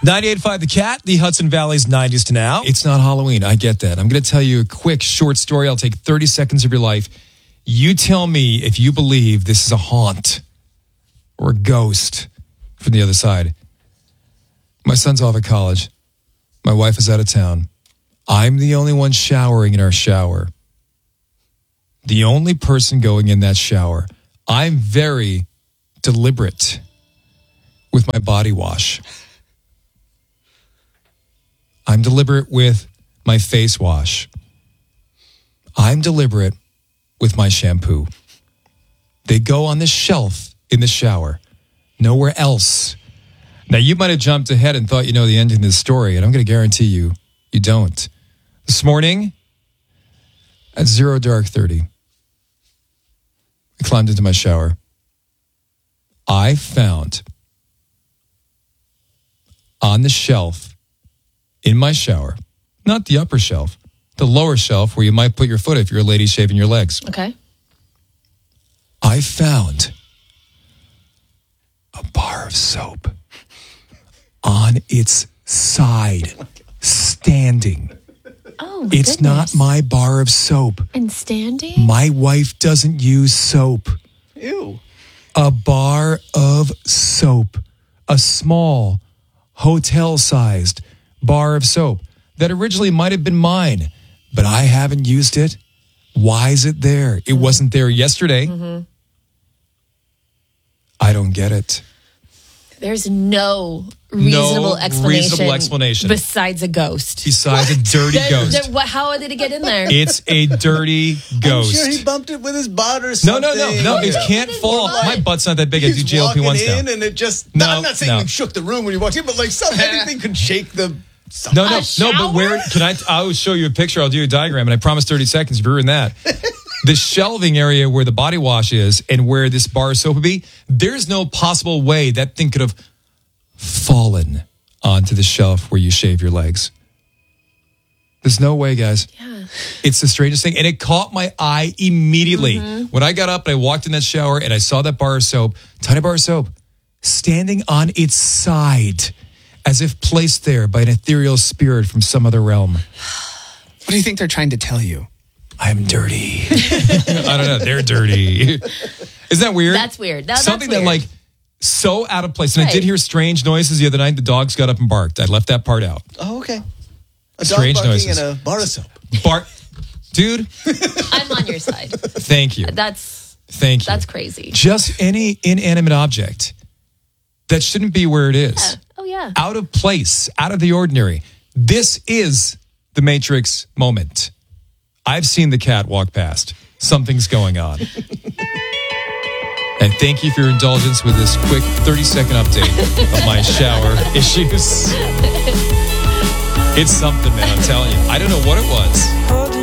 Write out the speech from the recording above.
98.5 The Cat, the Hudson Valley's 90s to now. It's not Halloween. I get that. I'm going to tell you a quick, short story. I'll take 30 seconds of your life. You tell me if you believe this is a haunt or a ghost from the other side. My son's off at college. My wife is out of town. I'm the only one showering in our shower. The only person going in that shower. I'm very deliberate with my body wash. I'm deliberate with my face wash. I'm deliberate with my shampoo. They go on the shelf in the shower. Nowhere else. Now, you might have jumped ahead and thought you know the ending of this story, and I'm going to guarantee you, you don't. This morning, at 0:30, I climbed into my shower. I found on the shelf in my shower, not the upper shelf, the lower shelf where you might put your foot if you're a lady shaving your legs. Okay. I found a bar of soap on its side, standing. Oh, it's not my bar of soap. And standing? My wife doesn't use soap. Ew. A bar of soap. A small, hotel-sized bar of soap that originally might have been mine, but I haven't used it. Why is it there? It wasn't there yesterday. I don't get it. There's no reasonable explanation besides a ghost. Besides a dirty ghost. How did it get in there? It's a dirty ghost. I'm sure he bumped it with his butt or something. No, it can't fall. My butt's not that big. I do GLP-1s now. And it just... I'm not saying you shook the room when you walked in, but like anything could shake the... No, but where... I will show you a picture. I'll do a diagram, and I promise 30 seconds if you're in that. The shelving area where the body wash is and where this bar of soap would be, there's no possible way that thing could have fallen onto the shelf where you shave your legs. There's no way, guys. Yeah. It's the strangest thing. And it caught my eye immediately. When I got up and I walked in that shower and I saw that bar of soap, tiny bar of soap, standing on its side as if placed there by an ethereal spirit from some other realm. What do you think they're trying to tell you? I'm dirty. I don't know. They're dirty. Isn't that weird? That's weird. Something that's weird. that so out of place. And I did hear strange noises the other night. The dogs got up and barked. I left that part out. Oh, okay. A strange dog barking noises. and a bar of soap. Dude. I'm on your side. Thank you. Thank you. That's crazy. Just any inanimate object that shouldn't be where it is. Yeah. Oh, yeah. Out of place, out of the ordinary. This is the Matrix moment. I've seen the cat walk past. Something's going on. And thank you for your indulgence with this quick 30-second update of my shower issues. It's something, man, I'm telling you. I don't know what it was.